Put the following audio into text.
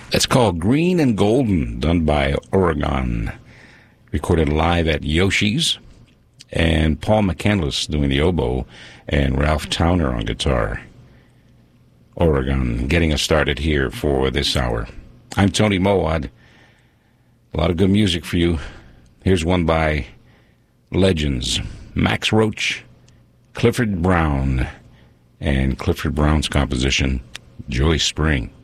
It's called Green and Golden, done by Oregon. Recorded live at Yoshi's. And Paul McCandless doing the oboe, and Ralph Towner on guitar. Oregon, getting us started here for this hour. I'm Tony Mowad. A lot of good music for you. Here's one by legends. Max Roach, Clifford Brown, and Clifford Brown's composition, Joy Spring.